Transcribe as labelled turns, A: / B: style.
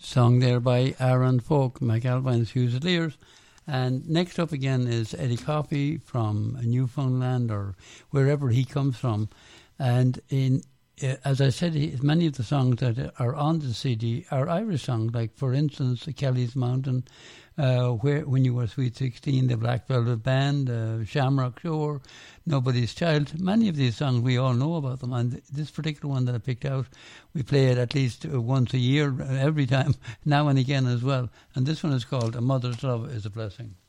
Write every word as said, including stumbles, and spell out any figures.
A: Song there by Aaron Folk, McAlpine's Fusiliers. And next up again is Eddie Coffey from Newfoundland or wherever he comes from. And in uh, as I said, he, many of the songs that are on the C D are Irish songs, like, for instance, Kelly's Mountain, uh, where When You Were Sweet sixteen, The Black Velvet Band, uh, Shamrock Shore, Nobody's Child. Many of these songs, we all know about them. And this particular one that I picked out, we play it at least once a year, every time, now and again as well. And this one is called A Mother's Love is a Blessing.